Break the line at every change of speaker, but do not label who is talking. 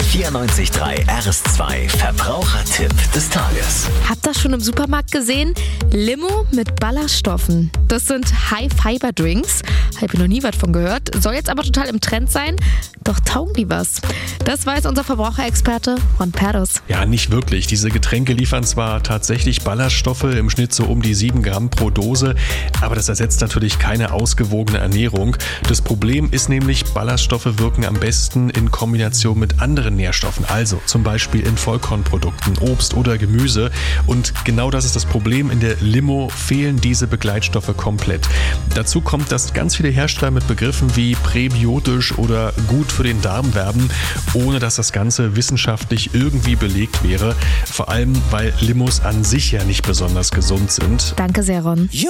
94.3 RS2 Verbrauchertipp des Tages.
Habt ihr schon im Supermarkt gesehen? Limo mit Ballaststoffen. Das sind High-Fiber-Drinks. Habe ich noch nie was von gehört. Soll jetzt aber total im Trend sein. Doch taugen die was? Das weiß unser Verbraucherexperte Ron Perdos.
Ja, nicht wirklich. Diese Getränke liefern zwar tatsächlich Ballaststoffe, im Schnitt so um die 7 Gramm pro Dose, aber das ersetzt natürlich keine ausgewogene Ernährung. Das Problem ist nämlich, Ballaststoffe wirken am besten in Kombination mit anderen Nährstoffen, also zum Beispiel in Vollkornprodukten, Obst oder Gemüse. Und genau das ist das Problem. In der Limo fehlen diese Begleitstoffe komplett. Dazu kommt, dass ganz viele Hersteller mit Begriffen wie präbiotisch oder gut für den Darm werben, ohne dass das Ganze wissenschaftlich irgendwie belegt wäre. Vor allem, weil Limos an sich ja nicht besonders gesund sind.
Danke sehr, Ron.